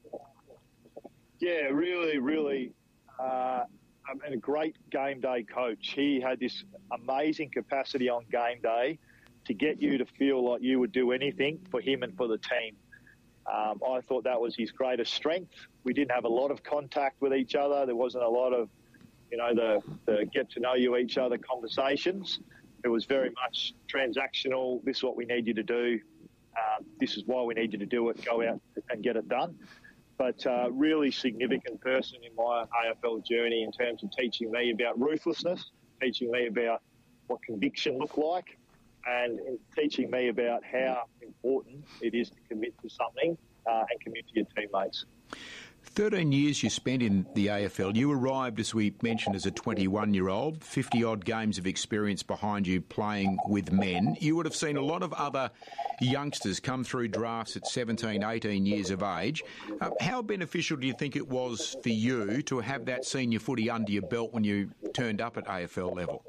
Yeah, really, really uh, and a great game day coach. He had this amazing capacity on game day to get you to feel like you would do anything for him and for the team. Um, I thought that was his greatest strength. We didn't have a lot of contact with each other. There wasn't a lot of, you know, the, the get to know you each other conversations. It was very much transactional. This is what we need you to do. Uh, this is why we need you to do it. Go out and get it done. But uh, really significant person in my A F L journey in terms of teaching me about ruthlessness, teaching me about what conviction looked like, and teaching me about how important it is to commit to something uh, and commit to your teammates. thirteen years you spent in the A F L. You arrived, as we mentioned, as a twenty-one-year-old, fifty-odd games of experience behind you playing with men. You would have seen a lot of other youngsters come through drafts at seventeen, eighteen years of age. Uh, how beneficial do you think it was for you to have that senior footy under your belt when you turned up at A F L level?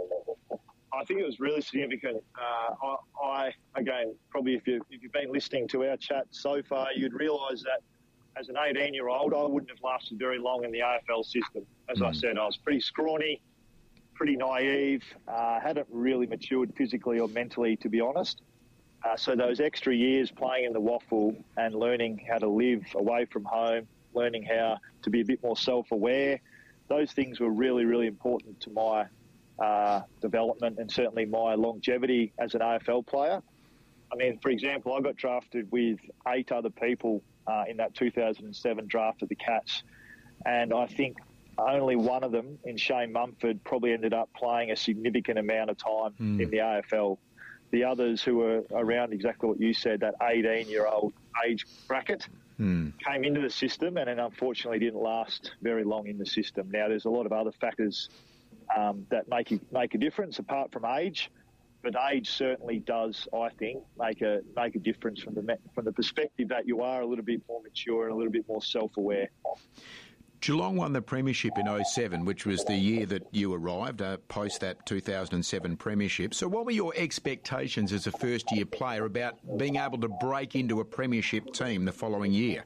I think it was really significant. Uh, I, I, again, probably if, you, if you've been listening to our chat so far, you'd realise that as an eighteen-year-old, I wouldn't have lasted very long in the A F L system. As mm. I said, I was pretty scrawny, pretty naive, uh, hadn't really matured physically or mentally, to be honest. Uh, so those extra years playing in the waffle and learning how to live away from home, learning how to be a bit more self-aware, those things were really, really important to my uh, development and certainly my longevity as an A F L player. I mean, for example, I got drafted with eight other people uh, in that two thousand seven draft of the Cats, and I think only one of them, in Shane Mumford, probably ended up playing a significant amount of time mm. in the A F L. The others who were around exactly what you said, that eighteen-year-old age bracket, mm. came into the system and then unfortunately didn't last very long in the system. Now, there's a lot of other factors um, that make a, make a difference apart from age, but age certainly does, I think, make a make a difference from the from the perspective that you are a little bit more mature and a little bit more self-aware. Geelong won the premiership in oh seven, which was the year that you arrived, uh, post that two thousand seven premiership. So what were your expectations as a first-year player about being able to break into a premiership team the following year?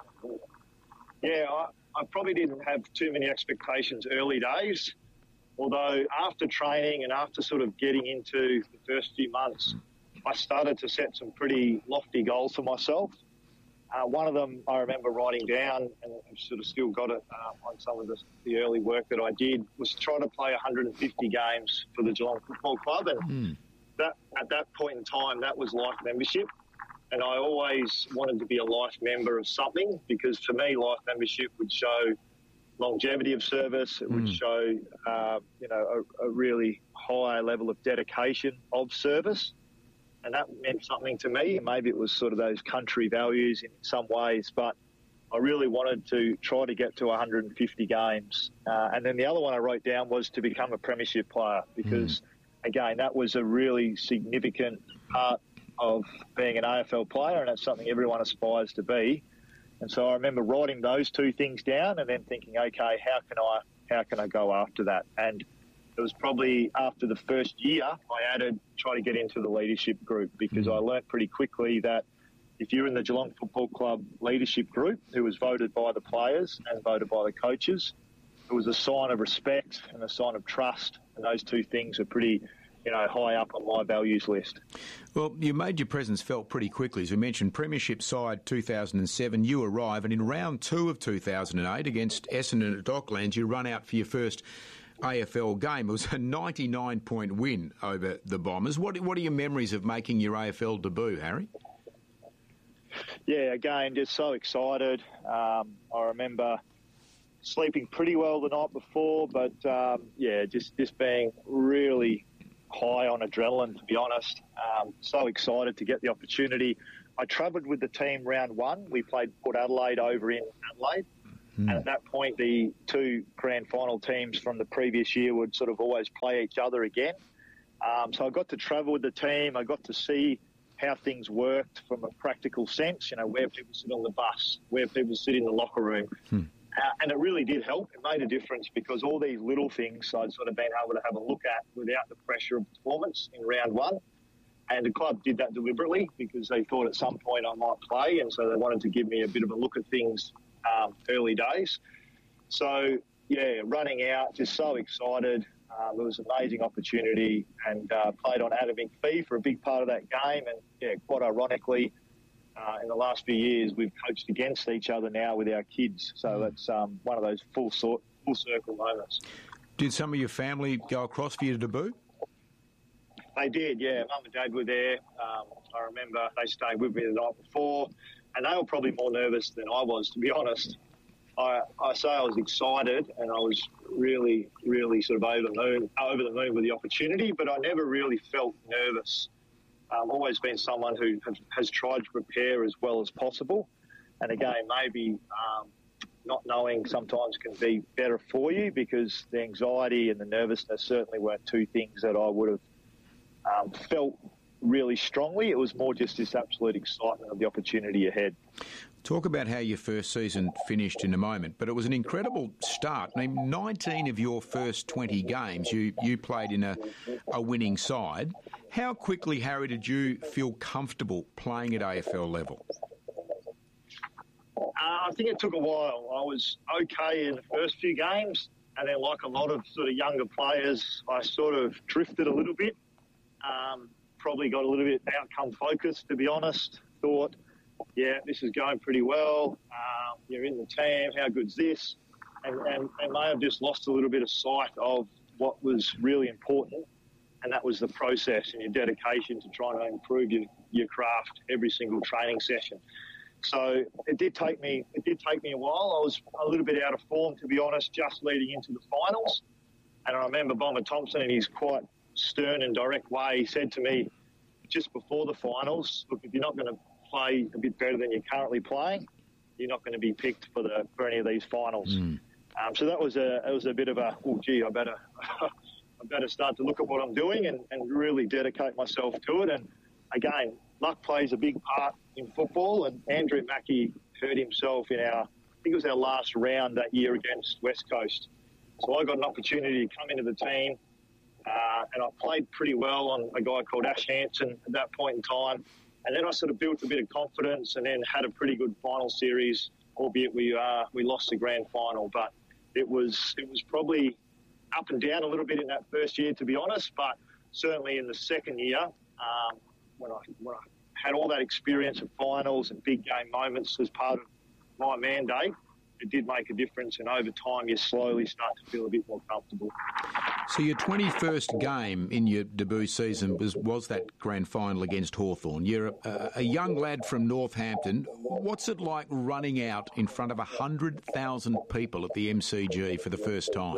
Yeah, I, I probably didn't have too many expectations early days, although after training and after sort of getting into the first few months, I started to set some pretty lofty goals for myself. Uh, one of them I remember writing down, and I've sort of still got it uh, on some of the, the early work that I did, was to try to play one hundred fifty games for the Geelong Football Club. And mm. that at that point in time, that was life membership. And I always wanted to be a life member of something because, for me, life membership would show longevity of service. It mm. would show, uh, you know, a, a really high level of dedication of service. And that meant something to me. Maybe it was sort of those country values in some ways, but I really wanted to try to get to one hundred fifty games. Uh, and then the other one I wrote down was to become a premiership player because, mm. again, that was a really significant part of being an A F L player, and that's something everyone aspires to be. And so I remember writing those two things down and then thinking, okay, how can I how can I go after that? And it was probably after the first year I added try to get into the leadership group because mm. I learnt pretty quickly that if you're in the Geelong Football Club leadership group, who was voted by the players and voted by the coaches, it was a sign of respect and a sign of trust, and those two things are pretty, you know, high up on my values list. Well, you made your presence felt pretty quickly. As we mentioned, Premiership side two thousand seven, you arrive, and in round two of two thousand eight against Essendon at Docklands, you run out for your first A F L game. It was a ninety-nine point win over the Bombers. What, what are your memories of making your A F L debut, Harry? Yeah, again, just so excited. Um, I remember sleeping pretty well the night before, but um, yeah, just, just being really high on adrenaline, to be honest. Um, so excited to get the opportunity. I travelled with the team round one. We played Port Adelaide over in Adelaide. Mm. And at that point, the two grand final teams from the previous year would sort of always play each other again. Um, so I got to travel with the team. I got to see how things worked from a practical sense, you know, where people sit on the bus, where people sit in the locker room. Hmm. Uh, and it really did help. It made a difference because all these little things I'd sort of been able to have a look at without the pressure of performance in round one. And the club did that deliberately because they thought at some point I might play, and so they wanted to give me a bit of a look at things um, early days. So, yeah, running out, just so excited. Um, it was an amazing opportunity, and uh, played on Adam McPhee for a big part of that game. And, yeah, quite ironically, uh, in the last few years, we've coached against each other now with our kids. So mm. it's um, one of those full, sort, full circle moments. Did some of your family go across for your debut? They did, yeah. Mum and Dad were there. Um, I remember they stayed with me the night before, and they were probably more nervous than I was, to be honest. I, I say I was excited, and I was really, really sort of over the moon, over the moon with the opportunity, but I never really felt nervous. I've always been someone who has, has tried to prepare as well as possible. And again, maybe um, not knowing sometimes can be better for you, because the anxiety and the nervousness certainly weren't two things that I would have um, felt really strongly. It was more just this absolute excitement of the opportunity ahead. Talk about how your first season finished in a moment, but it was an incredible start. I mean, nineteen of your first twenty games, you, you played in a, a winning side. How quickly, Harry, did you feel comfortable playing at A F L level? Uh, I think it took a while. I was okay in the first few games, and then like a lot of sort of younger players, I sort of drifted a little bit. Um, probably got a little bit outcome focused, to be honest. Thought, yeah, this is going pretty well. Um, you're in the team. How good's this? And, and, and may have just lost a little bit of sight of what was really important, and that was the process and your dedication to trying to improve your, your craft every single training session. So it did take me it did take me a while. I was a little bit out of form, to be honest, just leading into the finals. And I remember Bomber Thompson, in his quite stern and direct way, he said to me just before the finals, look, if you're not going to play a bit better than you're currently playing, you're not going to be picked for the for any of these finals. Mm. Um, so that was a it was a bit of a, oh, gee, I better I better start to look at what I'm doing and, and really dedicate myself to it. And again, luck plays a big part in football, and Andrew Mackie hurt himself in our, I think it was our last round that year against West Coast. So I got an opportunity to come into the team, uh, and I played pretty well on a guy called Ash Hansen at that point in time. And then I sort of built a bit of confidence, and then had a pretty good final series, albeit we uh, we lost the grand final. But it was it was probably up and down a little bit in that first year, to be honest. But certainly in the second year, um, when I when I had all that experience of finals and big game moments as part of my mandate, it did make a difference. And over time, you slowly start to feel a bit more comfortable. So your twenty-first game in your debut season was, was that grand final against Hawthorn. You're a, a young lad from Northampton. What's it like running out in front of one hundred thousand people at the M C G for the first time?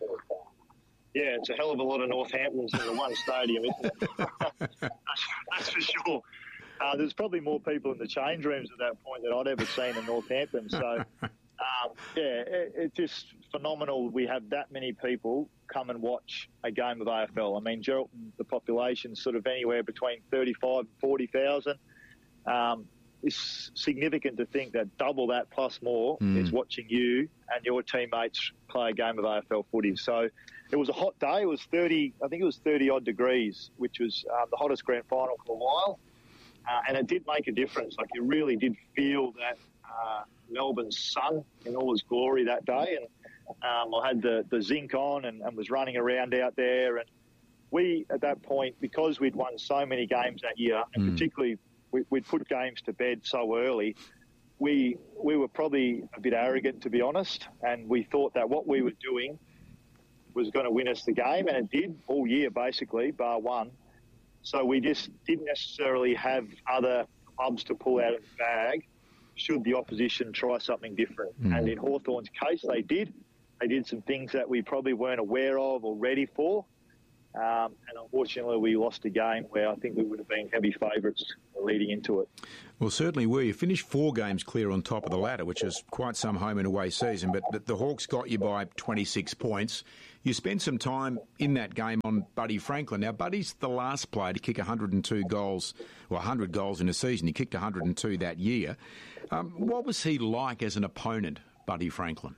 Yeah, it's a hell of a lot of Northamptons in the one stadium, isn't it? that's, that's for sure. Uh, there's probably more people in the change rooms at that point that I'd ever seen in Northampton. So, um, yeah, it, it's just phenomenal. We have that many people come and watch a game of A F L. I mean, Geraldton, the population's sort of anywhere between thirty-five and forty thousand. Um, it's significant to think that double that plus more mm. is watching you and your teammates play a game of A F L footy. So it was a hot day. It was thirty, I think it was thirty odd degrees, which was um, the hottest grand final for a while. Uh, and it did make a difference. Like, you really did feel that uh, Melbourne's sun in all its glory that day. And um, I had the, the zinc on and, and was running around out there. And we, at that point, because we'd won so many games that year, and mm. particularly we, we'd put games to bed so early, we we were probably a bit arrogant, to be honest. And we thought that what we were doing was going to win us the game. And it did all year, basically, bar one. So we just didn't necessarily have other clubs to pull out of the bag should the opposition try something different. Mm. And in Hawthorn's case, they did. They did some things that we probably weren't aware of or ready for. Um, and unfortunately, we lost a game where I think we would have been heavy favourites leading into it. Well, certainly were. You finished four games clear on top of the ladder, which is quite some home and away season, but the, the Hawks got you by twenty-six points. You spent some time in that game on Buddy Franklin. Now, Buddy's the last player to kick one hundred two goals, well, one hundred goals in a season. He kicked one hundred two that year. Um, what was he like as an opponent, Buddy Franklin?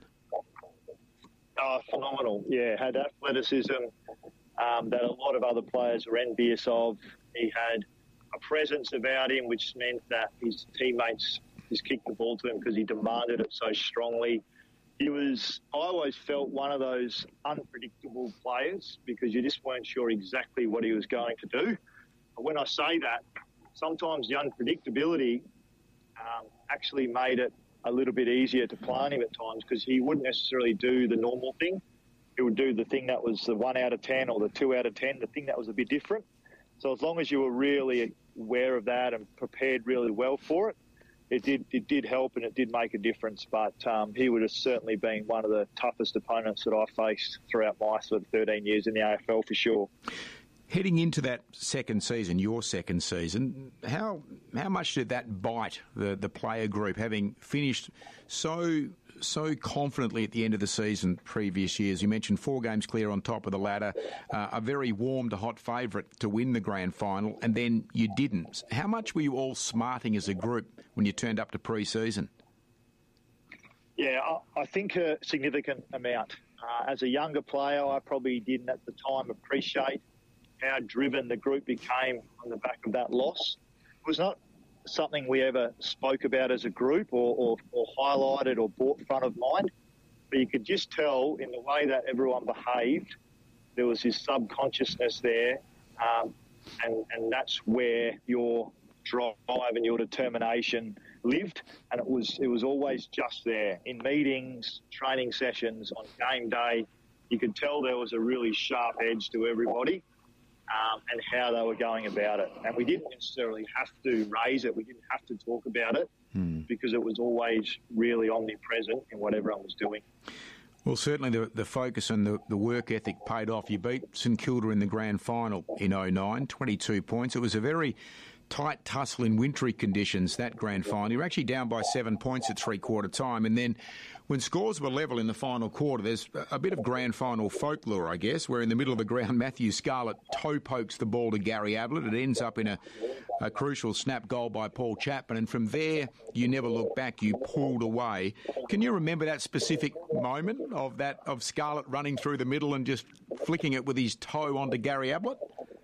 Oh, phenomenal. Yeah, had athleticism um, that a lot of other players were envious of. He had a presence about him which meant that his teammates just kicked the ball to him because he demanded it so strongly. He was, I always felt, one of those unpredictable players because you just weren't sure exactly what he was going to do. But when I say that, sometimes the unpredictability um, actually made it a little bit easier to play on him at times because he wouldn't necessarily do the normal thing. He would do the thing that was the one out of ten or the two out of ten, the thing that was a bit different. So as long as you were really aware of that and prepared really well for it, it did it did help and it did make a difference. But um, he would have certainly been one of the toughest opponents that I faced throughout my sort of thirteen years in the A F L for sure. Heading into that second season, your second season, how how much did that bite the, the player group, having finished so so confidently at the end of the season previous years? You mentioned four games clear on top of the ladder, uh, a very warm to hot favourite to win the grand final, and then you didn't. How much were you all smarting as a group when you turned up to pre-season? Yeah, I, I think a significant amount. Uh, as a younger player, I probably didn't at the time appreciate how driven the group became on the back of that loss. It was not something we ever spoke about as a group or, or, or highlighted or brought front of mind, but you could just tell in the way that everyone behaved, there was this subconsciousness there, um, and, and that's where your drive and your determination lived, and it was it was always just there. In meetings, training sessions, on game day, you could tell there was a really sharp edge to everybody. Um, and how they were going about it. And we didn't necessarily have to raise it. We didn't have to talk about it hmm. because it was always really omnipresent in what everyone was doing. Well, certainly the, the focus and the, the work ethic paid off. You beat St Kilda in the grand final in oh nine, twenty-two points. It was a very tight tussle in wintry conditions, that grand final. You were actually down by seven points at three-quarter time. And then when scores were level in the final quarter, there's a bit of grand final folklore, I guess, where in the middle of the ground, Matthew Scarlett toe pokes the ball to Gary Ablett. It ends up in a, a crucial snap goal by Paul Chapman. And from there, you never look back. You pulled away. Can you remember that specific moment of that of Scarlett running through the middle and just flicking it with his toe onto Gary Ablett?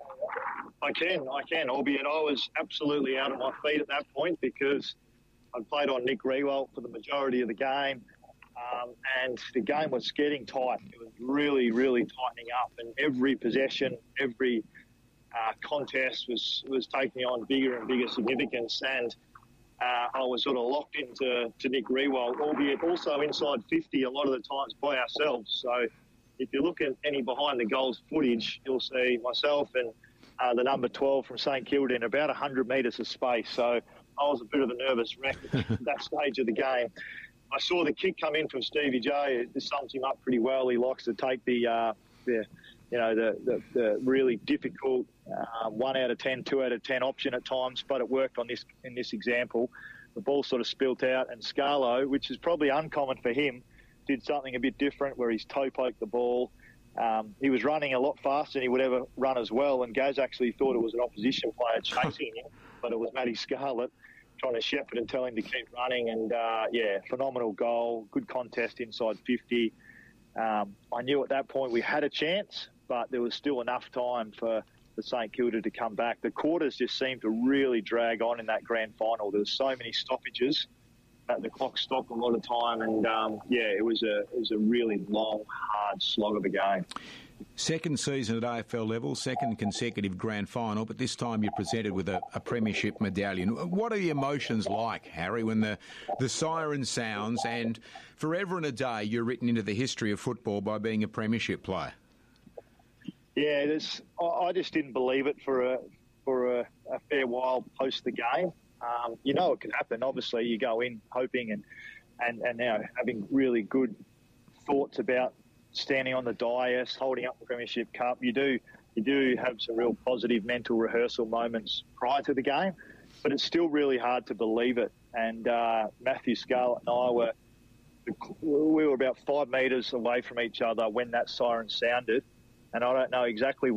I can, I can, albeit I was absolutely out of my feet at that point because I'd played on Nick Riewoldt for the majority of the game, um, and the game was getting tight. It was really, really tightening up, and every possession, every uh, contest was, was taking on bigger and bigger significance, and uh, I was sort of locked into to Nick Riewoldt, albeit also inside fifty a lot of the times by ourselves. So if you look at any behind the goals footage, you'll see myself and Uh, the number twelve from St Kilda in about one hundred metres of space. So I was a bit of a nervous wreck at that stage of the game. I saw the kick come in from Stevie J. It sums him up pretty well. He likes to take the, uh, the you know, the, the, the really difficult uh, one out of ten, two out of ten option at times, but it worked on this in this example. The ball sort of spilt out, and Scarlo, which is probably uncommon for him, did something a bit different where he's toe poked the ball. Um, he was running a lot faster than he would ever run as well, and Gaz actually thought it was an opposition player chasing him, but it was Matty Scarlett trying to shepherd and tell him to keep running. And, uh, yeah, phenomenal goal, good contest inside fifty. Um, I knew at that point we had a chance, but there was still enough time for, for St Kilda to come back. The quarters just seemed to really drag on in that grand final. There were so many stoppages that the clock stopped a lot of time, and um, yeah, it was a it was a really long, hard slog of a game. Second season at A F L level, second consecutive grand final, but this time you're presented with a, a premiership medallion. What are the emotions like, Harry, when the, the siren sounds and forever and a day you're written into the history of football by being a premiership player? Yeah, there's, I just didn't believe it for a for a, a fair while post the game. Um, you know it can happen. Obviously, you go in hoping and, and, and now having really good thoughts about standing on the dais, holding up the Premiership Cup. You do you do have some real positive mental rehearsal moments prior to the game, but it's still really hard to believe it. And uh, Matthew Scarlett and I were we were about five metres away from each other when that siren sounded, and I don't know exactly